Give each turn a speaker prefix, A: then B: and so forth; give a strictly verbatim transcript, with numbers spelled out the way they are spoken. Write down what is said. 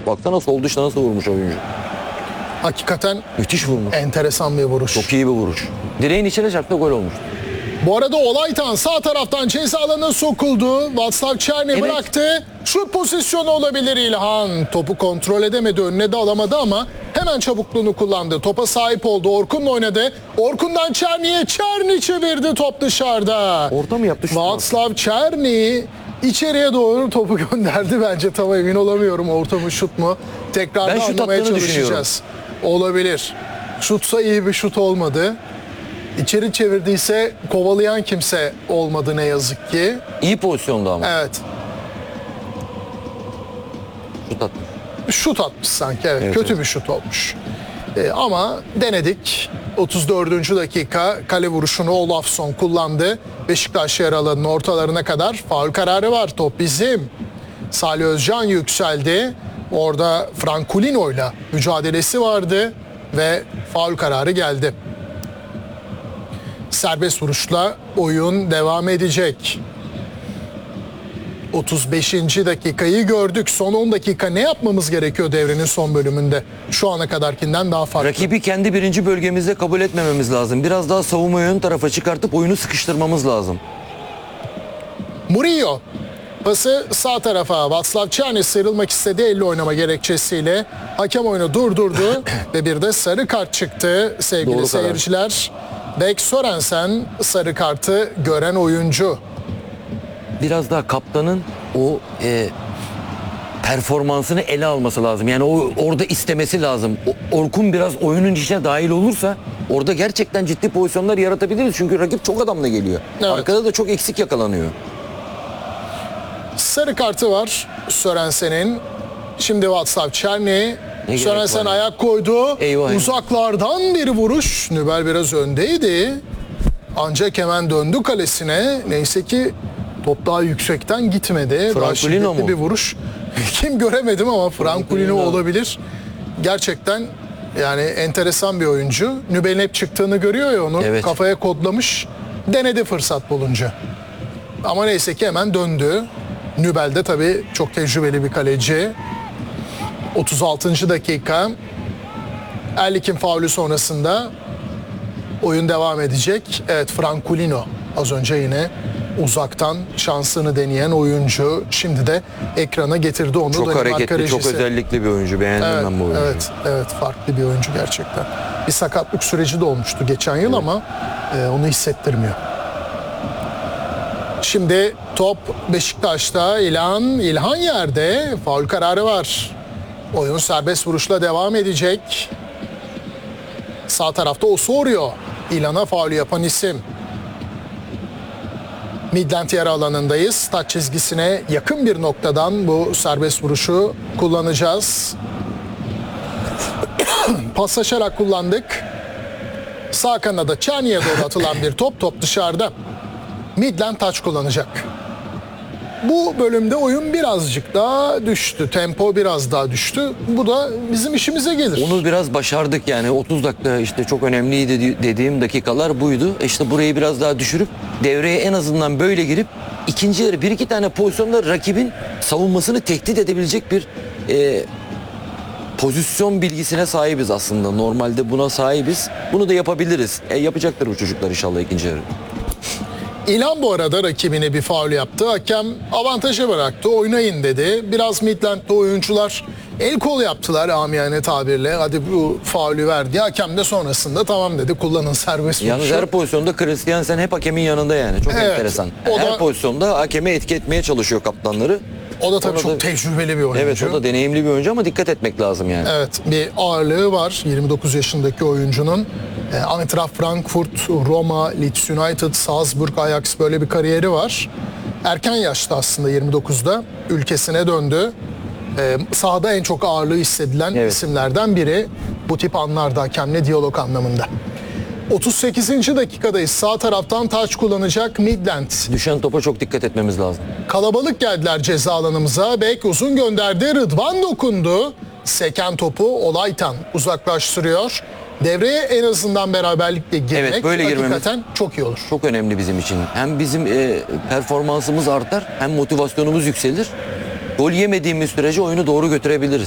A: Baksana sol dışta nasıl vurmuş oyuncu.
B: Hakikaten
A: Müthiş vurmuş.
B: enteresan bir vuruş.
A: Çok iyi bir vuruş. Direğin içine çarptı, gol olmuş.
B: Bu arada Olaytan sağ taraftan ceza alanına sokuldu. Václav Černý
A: Evet.
B: bıraktı. Şut pozisyonu olabilir İlhan. Topu kontrol edemedi, önüne de alamadı ama hemen çabukluğunu kullandı. Topa sahip oldu. Orkun'la oynadı. Orkun'dan Černy'e, Černý çevirdi, top dışarıda.
A: Orta mı yaptı? Şut mu?
B: Václav Černý içeriye doğru topu gönderdi. Bence tam emin olamıyorum, orta mı şut mu? Tekrar
A: Ben
B: da
A: şut
B: anlamaya
A: attığını
B: çalışacağız. Olabilir. Şutsa iyi bir şut olmadı. İçeri çevirdiyse kovalayan kimse olmadı ne yazık ki.
A: İyi pozisyonda ama.
B: Evet.
A: Şut attı.
B: Şut atmış sanki. Evet.
A: Evet,
B: Kötü
A: evet.
B: bir şut olmuş. Ee, ama denedik. otuz dördüncü dakika kale vuruşunu Olafsson kullandı. Beşiktaş yer alanının ortalarına kadar faul kararı var. Top bizim. Salih Özcan yükseldi. Orada Franculino ile mücadelesi vardı ve faul kararı geldi. Serbest vuruşla oyun devam edecek. otuz beşinci dakikayı gördük. Son on dakika ne yapmamız gerekiyor devrenin son bölümünde? Şu ana kadarkinden daha farklı.
A: Rakibi kendi birinci bölgemizde kabul etmememiz lazım. Biraz daha savunmayı ön tarafa çıkartıp oyunu sıkıştırmamız lazım.
B: Murillo pası sağ tarafa. Václav Černý sıyrılmak istedi elle oynama gerekçesiyle. Hakem oyunu durdurdu ve bir de sarı kart çıktı sevgili
A: Doğru karar.
B: seyirciler. Beck Sorensen sarı kartı gören oyuncu.
A: Biraz daha kaptanın o e, performansını ele alması lazım. Yani o orada istemesi lazım. O, Orkun biraz oyunun içine dahil olursa orada gerçekten ciddi pozisyonlar yaratabiliriz. Çünkü rakip çok adamla geliyor.
B: Evet.
A: Arkada da çok eksik yakalanıyor.
B: Sarı kartı var Sorensen'in. Şimdi Václav Černý.
A: gerek
B: Sorensen
A: var ya?
B: ayak koydu.
A: Eyvah.
B: Uzaklardan bir vuruş. Nübel biraz öndeydi. Ancak hemen döndü kalesine. Neyse ki top daha yüksekten gitmedi. Daha
A: Franculino
B: şiddetli
A: mu?
B: bir vuruş. Kim göremedim ama Franculino
A: Franculino.
B: olabilir. Gerçekten yani enteresan bir oyuncu. Nübel'in hep çıktığını görüyor ya, onu
A: Evet.
B: kafaya kodlamış. Denedi fırsat bulunca. Ama neyse ki hemen döndü. Nübel de tabii çok tecrübeli bir kaleci. otuz altıncı dakika. Erlik'in faulü sonrasında oyun devam edecek. Evet, Franculino az önce yine uzaktan şansını deneyen oyuncu. Şimdi de ekrana getirdi onu.
A: Çok
B: Danimarka
A: hareketli, çok
B: rejisi.
A: özellikli bir oyuncu. Beğendim
B: Evet,
A: ben bu oyuncuyu.
B: evet, evet, farklı bir oyuncu gerçekten. Bir sakatlık süreci de olmuştu geçen yıl ama e, onu hissettirmiyor. Şimdi top Beşiktaş'ta. İlhan, İlhan yerde. Faul kararı var. Oyun serbest vuruşla devam edecek. Sağ tarafta Osorio. İlhan'a faul yapan isim. Midland yarı alanındayız. Taç çizgisine yakın bir noktadan bu serbest vuruşu kullanacağız. Paslaşarak kullandık. Sağ kanada Černy'e doğru atılan bir top. Top dışarıda. Midland taç kullanacak. Bu bölümde oyun birazcık daha düştü. Tempo biraz daha düştü. Bu da bizim işimize gelir.
A: Onu biraz başardık yani. otuz dakika işte çok önemliydi dediğim dakikalar buydu. İşte burayı biraz daha düşürüp devreye en azından böyle girip ikinci yarı bir iki tane pozisyonda rakibin savunmasını tehdit edebilecek bir e, pozisyon bilgisine sahibiz aslında. Normalde buna sahibiz. Bunu da yapabiliriz. E, yapacaktır bu çocuklar inşallah ikinci yarı.
B: İlhan bu arada rakibine bir faul yaptı. Hakem avantaja bıraktı. Oynayın dedi. Biraz Midland'de oyuncular el kol yaptılar amiyane tabirle. Hadi bu faulü verdi. Hakem de sonrasında tamam dedi. Kullanın serbest
A: Yalnız
B: vuruşu.
A: her pozisyonda Christiansen hep hakemin yanında yani. Çok
B: Evet,
A: enteresan.
B: o
A: her
B: da-
A: pozisyonda hakeme etki etmeye çalışıyor kaptanları.
B: O da tabii
A: Ona
B: çok
A: da-
B: tecrübeli bir oyuncu.
A: Evet, o da deneyimli bir oyuncu ama dikkat etmek lazım yani.
B: Evet, bir ağırlığı var yirmi dokuz yaşındaki oyuncunun. E, Eintracht Frankfurt, Roma, Leeds United, Salzburg, Ajax böyle bir kariyeri var. Erken yaşta aslında yirmi dokuzda ülkesine döndü. E, sahada en çok ağırlığı hissedilen
A: Evet.
B: isimlerden biri. Bu tip anlarda hakemle diyalog anlamında. otuz sekizinci dakikadayız. Sağ taraftan taç kullanacak Midland.
A: Düşen topa çok dikkat etmemiz lazım.
B: Kalabalık geldiler ceza alanımıza. Beck uzun gönderdi. Rıdvan dokundu. Seken topu Olaytan uzaklaştırıyor. Devreye en azından beraberlikle girmek
A: Evet, böyle girmemiz-
B: hakikaten çok iyi olur.
A: Çok önemli bizim için. Hem bizim e, performansımız artar hem motivasyonumuz yükselir. Gol yemediğimiz sürece oyunu doğru götürebiliriz.